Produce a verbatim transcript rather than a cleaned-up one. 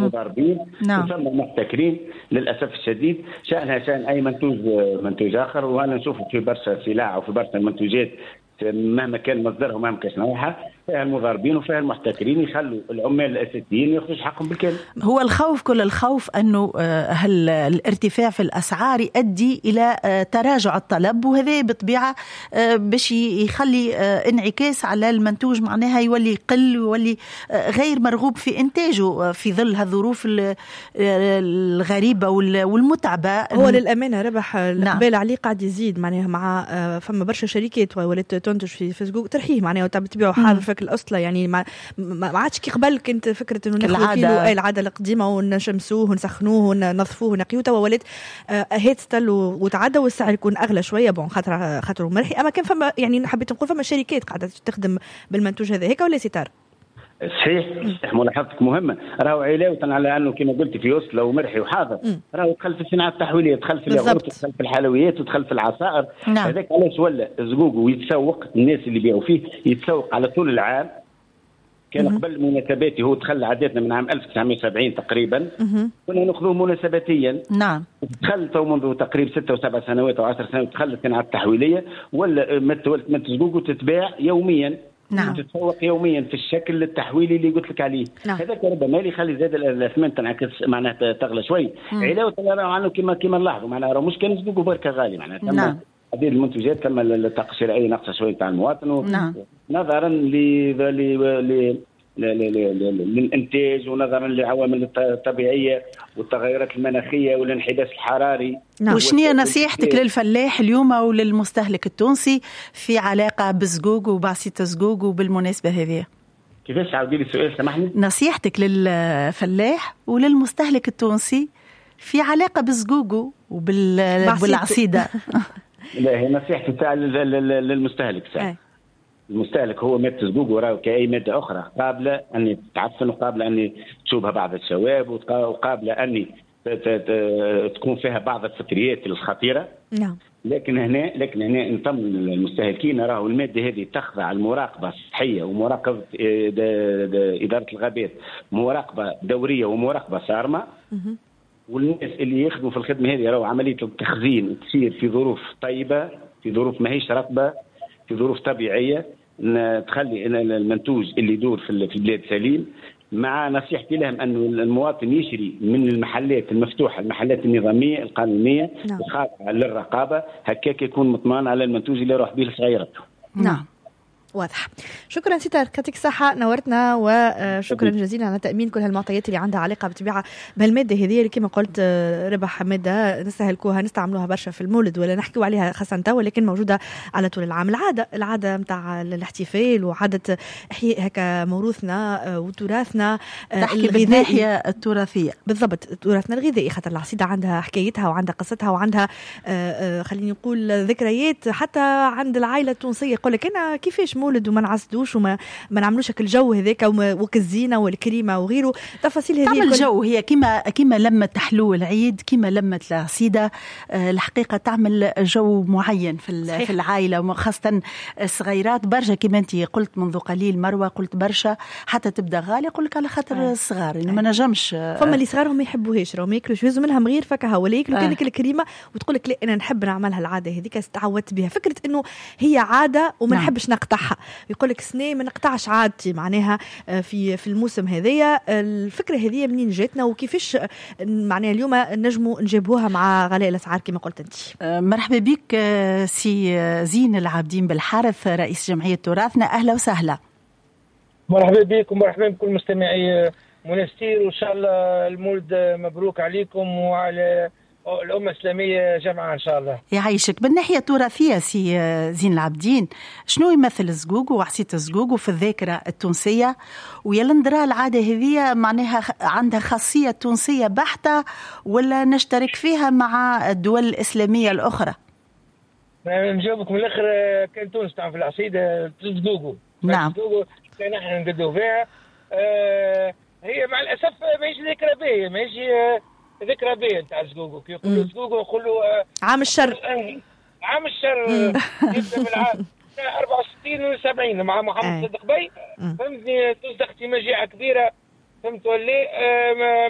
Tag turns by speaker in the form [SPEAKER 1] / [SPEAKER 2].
[SPEAKER 1] مضاربين
[SPEAKER 2] نعم.
[SPEAKER 1] وثم محتكرين للاسف الشديد. شانها شان اي منتوج منتوج اخر، وانا نشوف في برشا سلع وفي برشا منتوجات مهما كان مصدرها ومهما كانت نوعها فيها المضاربين وفيها المحتكرين يخلوا العمال الاساسيين ياخذوا حقهم بالكامل.
[SPEAKER 2] هو الخوف كل الخوف انه هل الارتفاع في الاسعار يؤدي الى تراجع الطلب، وهذا بطبيعه باش يخلي انعكاس على المنتوج، معناها يولي يقل ويولي غير مرغوب في انتاجه في ظل هالظروف الغريبه والمتعبه.
[SPEAKER 3] هو للامانه ربح الاقبال عليه قاعد يزيد، معناها مع فما برشا شركات ولات تنتج في فيسبوك ترحيه، معناها تبيعوا حاضر الأصلة، يعني ما ما عادش كي قبل كنت فكرة إنه ناخذ كيلو أي العادة القديمة ونشمسوه ونسخنوه وننظفوه ونقيوه، وولد هيت ستل وتعدى والسعر يكون أغلى شوية بون خاطر خاطر مرحي. أما كان فما يعني حبيت نقول فما شركات قاعدة تخدم بالمنتوج هذا هيك ولا ستار؟
[SPEAKER 1] صحيح صحيح ملاحظتك مهمة. راهو علاوة على أنه كما قلت في أصلة ومرحي وحاضر، راهو دخل في الصناعة التحويلية، دخل في الياغورت، دخل في الحلويات، ودخل في العصائر.
[SPEAKER 2] نعم.
[SPEAKER 1] هذاك علاش ولا زقوق ويتسوق، الناس اللي بيعوا فيه يتسوق على طول العام. كان مم. قبل مناسباتي هو دخل عاداتنا من عام ألف وتسعمائة وسبعين تقريبا، كنا نأخذوه مناسباتيا.
[SPEAKER 2] نعم.
[SPEAKER 1] دخلت منذ تقريبا ستة وسبع سنوات أو عشر سنوات دخلت الصناعة التحويليه، ولا متولت متزقوق وتتباع يوميا.
[SPEAKER 2] نعم.
[SPEAKER 1] تتسوق يوميا في الشكل التحويلي اللي قلت لك عليه.
[SPEAKER 2] نعم.
[SPEAKER 1] هذاك ربما اللي يخلي زاد الاثمان تنعكس معناتها تغلى شوي. علاوه على عنه كما كما نلاحظوا معناها راه مش كان زقوق بركه غالي معناتها.
[SPEAKER 2] نعم.
[SPEAKER 1] هذه المنتوجات تم الطاقه الشرائيه ناقصه شوي تاع المواطن.
[SPEAKER 2] نعم.
[SPEAKER 1] نظرا ل ل للإنتاج ونظرا لعوامل الطبيعية والتغيرات المناخية والانحداث الحراري.
[SPEAKER 2] نعم. وشنية نصيحتك للفلاح اليوم أو للمستهلك التونسي في علاقة بزقوق وبعصيت زقوق وبالمناسبة هذه؟
[SPEAKER 1] كيفاش عاودي لي السؤال سامحني؟
[SPEAKER 2] نصيحتك للفلاح وللمستهلك التونسي في علاقة بزقوق وبالعصيدة.
[SPEAKER 1] لا هي نصيحتي تاع للمستهلك ساعة. المستهلك هو مادة زقوق وراه كأي مادة أخرى قابلة أن تتعفن وقابلة أن تشوبها بعض الشواب وقابلة أن تكون فيها بعض الفطريات الخطيرة.
[SPEAKER 2] نعم.
[SPEAKER 1] لكن هنا لكن هنا نطمن المستهلكين راهو المادة هذه تخضع المراقبة الصحية ومراقبة إدارة الغابات، مراقبة دورية ومراقبة صارمة. والناس اللي يخدموا في الخدمة هذه راهو عملية التخزين تصير في ظروف طيبة، في ظروف ماهيش رطبة، في ظروف طبيعية، تخلي المنتوج اللي يدور في البلاد سليم. مع نصيحتي لهم أن المواطن يشري من المحلات المفتوحة، المحلات النظامية القانونية الخاضعة للرقابة، هكاك يكون مطمئن على المنتوج اللي يروح به لصغيرته.
[SPEAKER 2] نعم
[SPEAKER 3] واضح. شكرا ستار، يعطيك الصحة، نورتنا، وشكرا جزيلا على تأمين كل هالمعطيات اللي عندها علاقة بطبيعة بهالمادة هذه اللي كما قلت ربح مادة نستهلكوها نستعملوها برشا في المولد ولا نحكيو عليها خاصة تو، ولكن موجودة على طول العام. العادة العادة متاع الاحتفال وعادة إحياء هكا موروثنا وتراثنا
[SPEAKER 2] الغذائي التراثية.
[SPEAKER 3] بالضبط، تراثنا الغذائي، خاطر العصيدة عندها حكايتها وعندها قصتها وعندها خليني نقول ذكريات حتى عند العائلة التونسية. يقول لك أنا كيفاش مولد وما نعسدوش وما ما نعملوش هك الجو هذاك وكالزينه والكريمه وغيره. تفاصيل هذه
[SPEAKER 2] تعمل جو، هي كما كما لما تحلو العيد، كما لما العصيده الحقيقه تعمل جو معين في في العائله، وخاصه الصغيرات برشا كما انت قلت منذ قليل مروه، قلت برشا حتى تبدا غالي يقول لك على خاطر الصغار يعني ما نجمش.
[SPEAKER 3] فما اللي صغارهم ما يحبوهاش، راهم ياكلوا يهزوا منها مغير فكها ولا ياكلوا آه. كانك الكريمه وتقول لك لا انا نحب نعملها العاده هذيك تعودت بها. فكره انه هي عاده وما نعم. نحبش نقطعها. يقول لك سنة ما نقطعش عادتي معناها في في الموسم هذيا. الفكرة هذه منين جاتنا وكيفاش معناها اليوم نجموا نجيبوها مع غلاء الأسعار كما قلت أنت؟
[SPEAKER 2] مرحبا بك سي زين العابدين بالحارث، رئيس جمعية تراثنا، أهلا وسهلا.
[SPEAKER 4] مرحبا بكم ومرحبا بكل مستمعي منستير، وإن شاء الله المولد مبروك عليكم وعلى الأمة الإسلامية جمعاء إن شاء الله.
[SPEAKER 2] يعيشك. بالناحية التراثية سي زين العابدين، شنو يمثل الزقوق وعصيت الزقوق في الذاكرة التونسية؟ ويلندرا العادة هذه معناها عندها خاصية تونسية بحتة ولا نشترك فيها مع الدول الإسلامية الأخرى؟
[SPEAKER 4] نجاوبك من الآخر. كان تونس تعرف العصيدة الزقوق.
[SPEAKER 2] نعم.
[SPEAKER 4] كان احنا نقدو فيها. آه هي مع الأسف ماهيش ذكرى باهية، ماهيش ذكرى بيه نتاع الزقوق. يقولوا الزقوق يقولوا
[SPEAKER 3] عام الشر.
[SPEAKER 4] عام الشر يبدا من العام أربعة وستين وسبعين مع محمد صدق بي. فهمتني، تصدق مجيئة كبيرة، فهمت ولا